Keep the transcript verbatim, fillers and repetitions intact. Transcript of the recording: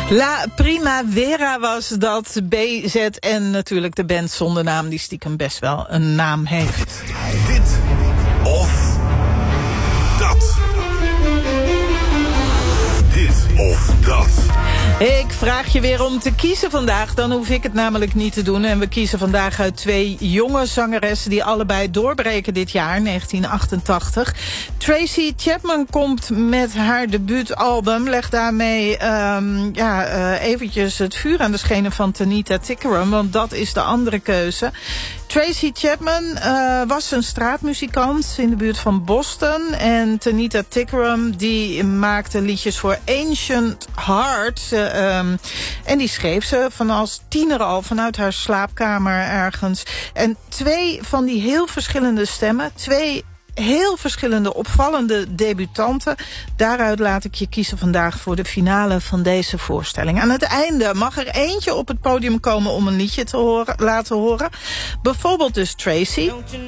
La Primavera was dat, B Z en natuurlijk de band zonder naam die stiekem best wel een naam heeft. Dit of dat. Dit of dat. Ik vraag je weer om te kiezen vandaag, dan hoef ik het namelijk niet te doen. En we kiezen vandaag uit twee jonge zangeressen die allebei doorbreken dit jaar, negentien achtentachtig. Tracy Chapman komt met haar debuutalbum. Leg daarmee um, ja, uh, eventjes het vuur aan de schenen van Tanita Tikaram, want dat is de andere keuze. Tracy Chapman uh, was een straatmuzikant in de buurt van Boston. En Tanita Tikaram die maakte liedjes voor Ancient Heart. Uh, um, en die schreef ze van als tiener al vanuit haar slaapkamer ergens. En twee van die heel verschillende stemmen, twee heel verschillende opvallende debutanten. Daaruit laat ik je kiezen vandaag voor de finale van deze voorstelling. Aan het einde mag er eentje op het podium komen om een liedje te horen, laten horen. Bijvoorbeeld dus Tracy.